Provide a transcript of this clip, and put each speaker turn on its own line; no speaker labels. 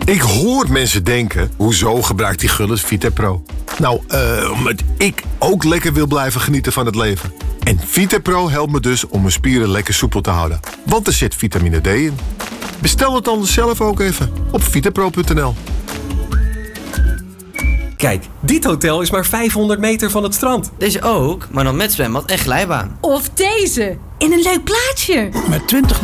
Ik hoor mensen denken, hoezo gebruikt die Gullis VitaPro? Nou, omdat ik ook lekker wil blijven genieten van het leven. En VitaPro helpt me dus om mijn spieren lekker soepel te houden. Want er zit vitamine D in. Bestel het dan zelf ook even op vitapro.nl.
Kijk, dit hotel is maar 500 meter van het strand.
Deze ook, maar dan met zwembad en glijbaan.
Of deze, in een leuk plaatsje.
Met